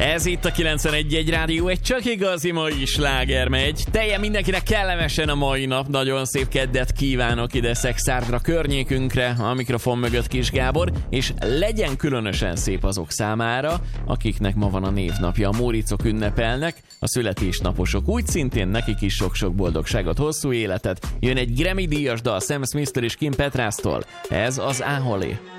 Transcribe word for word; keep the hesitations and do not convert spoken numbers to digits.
Ez itt a kilencvenegy egy rádió, egy csak igazi mai sláger megy. Telje mindenkinek kellemesen a mai nap, nagyon szép keddet kívánok ide Szexárdra környékünkre, a mikrofon mögött Kis Gábor, és legyen különösen szép azok számára, akiknek ma van a névnapja. A Móricok ünnepelnek, a születésnaposok, úgy szintén nekik is sok-sok boldogságot, hosszú életet. Jön egy Grammy díjas dal Sam Smith-től és Kim Petras-tól. Ez az Áholé.